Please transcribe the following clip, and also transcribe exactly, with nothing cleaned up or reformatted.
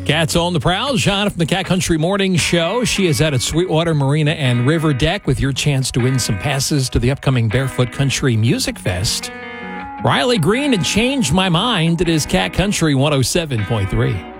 Cat's on the prowl. Sean from the Cat Country Morning Show. She is out at Sweetwater Marina and River Deck with your chance to win some passes to the upcoming Barefoot Country Music Fest. Riley Green had changed my mind. It is Cat Country one oh seven point three.